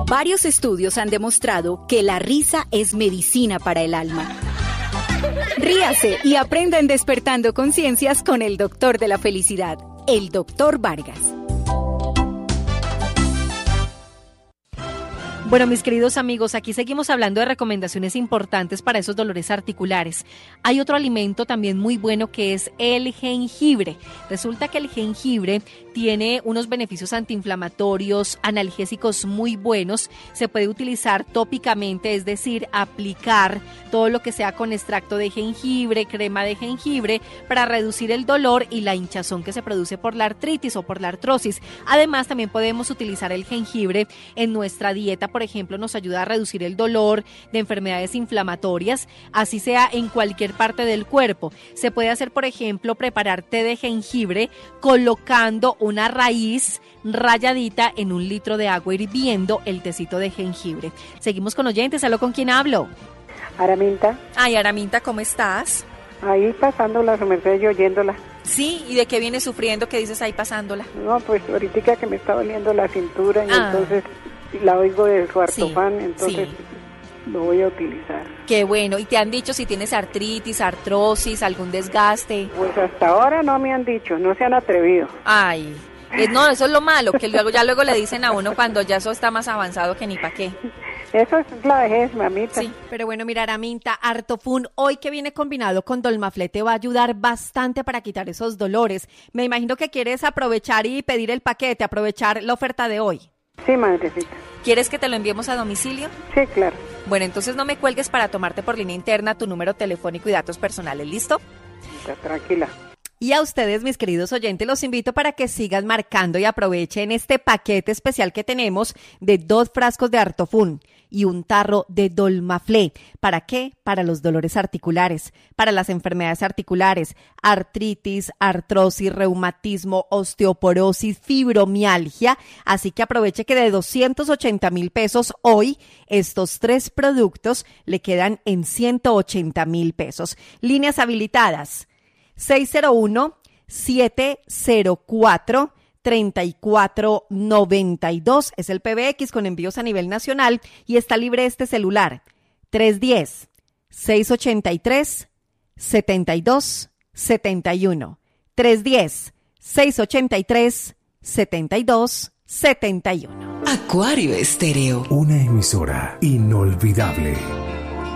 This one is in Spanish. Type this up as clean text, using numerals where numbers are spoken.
Varios estudios han demostrado que la risa es medicina para el alma. Ríase y aprenda en Despertando Conciencias con el doctor de la felicidad, el doctor Vargas. Bueno, mis queridos amigos, aquí seguimos hablando de recomendaciones importantes para esos dolores articulares. Hay otro alimento también muy bueno que es el jengibre. Resulta que el jengibre tiene unos beneficios antiinflamatorios, analgésicos muy buenos. Se puede utilizar tópicamente, es decir, aplicar todo lo que sea con extracto de jengibre, crema de jengibre, para reducir el dolor y la hinchazón que se produce por la artritis o por la artrosis. Además, también podemos utilizar el jengibre en nuestra dieta. Por ejemplo, nos ayuda a reducir el dolor de enfermedades inflamatorias, así sea en cualquier parte del cuerpo. Se puede hacer, por ejemplo, preparar té de jengibre colocando una raíz ralladita en 1 litro de agua hirviendo el tecito de jengibre. Seguimos con oyentes. ¿Aló, con quién hablo? Araminta. Ay, Araminta, ¿cómo estás? Ahí pasándola, su merced, yo oyéndola. Sí, ¿y de qué vienes sufriendo? ¿Qué dices ahí pasándola? No, pues ahorita que me está doliendo la cintura y entonces la oigo de su artofán, entonces lo voy a utilizar. Qué bueno. ¿Y te han dicho si tienes artritis, artrosis, algún desgaste? Pues hasta ahora no me han dicho, no se han atrevido. Ay, no, eso es lo malo, que luego le dicen a uno cuando ya eso está más avanzado que ni pa' qué. Eso es la vejez, mamita. Sí, pero bueno, mira, Araminta, Artofun, hoy que viene combinado con Dolmaflé te va a ayudar bastante para quitar esos dolores. Me imagino que quieres aprovechar y pedir el paquete, aprovechar la oferta de hoy. Sí, madrecita. ¿Quieres que te lo enviemos a domicilio? Sí, claro. Bueno, entonces no me cuelgues para tomarte por línea interna tu número telefónico y datos personales, ¿listo? Está tranquila. Y a ustedes, mis queridos oyentes, los invito para que sigan marcando y aprovechen este paquete especial que tenemos de 2 frascos de Artofun y un tarro de Dolmaflé. ¿Para qué? Para los dolores articulares, para las enfermedades articulares, artritis, artrosis, reumatismo, osteoporosis, fibromialgia. Así que aproveche que de 280,000 pesos hoy, estos 3 productos le quedan en 180,000 pesos. Líneas habilitadas: 601-704-3492 es el PBX con envíos a nivel nacional y está libre este celular. 310-683-7271. 310-683-7271. Acuario Estéreo. Una emisora inolvidable.